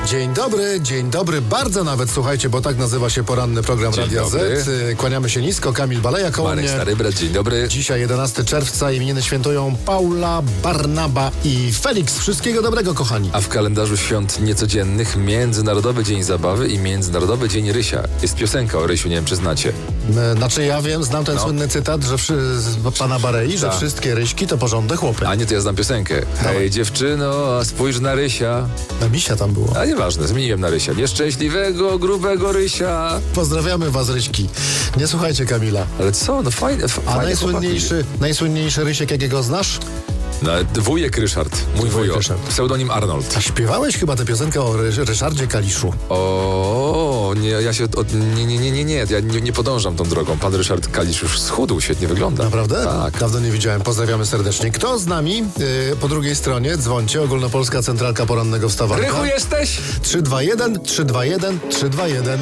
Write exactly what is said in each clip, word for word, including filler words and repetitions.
Dzień dobry, dzień dobry, bardzo nawet, słuchajcie, bo tak nazywa się poranny program Dzień Radia dobry. Z. Kłaniamy się nisko, Kamil Baleja koło Marek mnie. Stary Brat, dzień dobry. Dzisiaj jedenastego czerwca, imieniny świętują Paula, Barnaba i Felix. Wszystkiego dobrego, kochani. A w kalendarzu świąt niecodziennych Międzynarodowy Dzień Zabawy i Międzynarodowy Dzień Rysia. Jest piosenka o Rysiu, nie wiem czy znacie. E, Znaczy ja wiem, znam ten No. słynny cytat, że wszy, z pana Barei, że Tak. wszystkie ryśki to porządne chłopy. A nie, to ja znam piosenkę. Hej dziewczyno, a spójrz na Rysia. Na misia tam było. A nieważne, zmieniłem na Rysia. Nieszczęśliwego, grubego Rysia. Pozdrawiamy was, ryśki. Nie słuchajcie Kamila. Ale co, no fajne, f- A fajne najsłynniejszy, najsłynniejszy rysiek, jakiego znasz? No, wujek Ryszard, mój Wujek wujo. Ryszard. Pseudonim Arnold. A śpiewałeś chyba tę piosenkę o Ry- Ryszardzie Kaliszu. O, nie, ja się, od, nie, nie, nie, nie, nie, ja nie, nie podążam tą drogą. Pan Ryszard Kalisz już schudł, świetnie wygląda. Naprawdę? Tak. Dawno nie widziałem. Pozdrawiamy serdecznie. Kto z nami? Yy, po drugiej stronie dzwońcie. Ogólnopolska Centralka Porannego Wstawania. Rychu jesteś? trzy dwa jeden, trzy dwa jeden, trzy dwa jeden.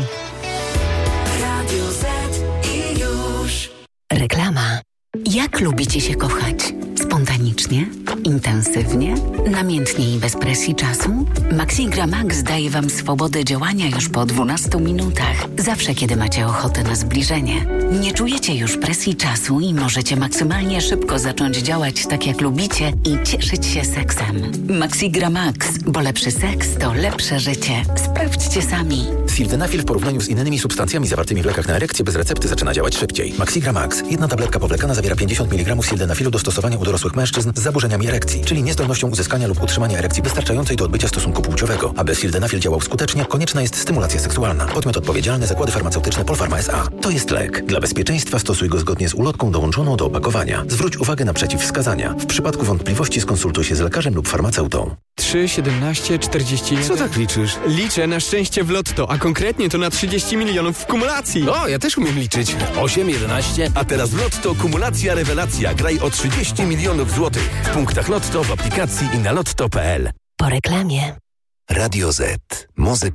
Radio Z i już. Reklama. Jak lubicie się kochać? Spontanicznie? Intensywnie? Namiętnie i bez presji czasu? Maxigra Max daje Wam swobodę działania już po dwunastu minutach. Zawsze, kiedy macie ochotę na zbliżenie. Nie czujecie już presji czasu i możecie maksymalnie szybko zacząć działać tak, jak lubicie i cieszyć się seksem. Maxigra Max, bo lepszy seks to lepsze życie. Sprawdźcie sami. Sildenafil w porównaniu z innymi substancjami zawartymi w lekach na erekcję bez recepty zaczyna działać szybciej. Maxigra Max. Jedna tabletka powlekana zawiera pięćdziesiąt miligramów sildenafilu do stosowania u dorosłych mężczyzn z zaburzeniami erekcji, czyli niezdolnością uzyskania lub utrzymania erekcji wystarczającej do odbycia stosunku płciowego. Aby sildenafil działał skutecznie, konieczna jest stymulacja seksualna. Podmiot odpowiedzialny: Zakłady Farmaceutyczne Polpharma S A. To jest lek. Dla bezpieczeństwa stosuj go zgodnie z ulotką dołączoną do opakowania. Zwróć uwagę na przeciwwskazania. W przypadku wątpliwości skonsultuj się z lekarzem lub farmaceutą. trzy, siedemnaście, czterdzieści jeden. Co tak liczysz? Liczę na szczęście w lotto, a konkretnie to na trzydzieści milionów w kumulacji. O, ja też umiem liczyć. osiem, jedenaście, a teraz w Lotto kumulacja rewelacja. Graj o trzydzieści milionów złotych. W punktach Lotto, w aplikacji i na lotto kropka p l. Po reklamie. Radio Z. Muzyka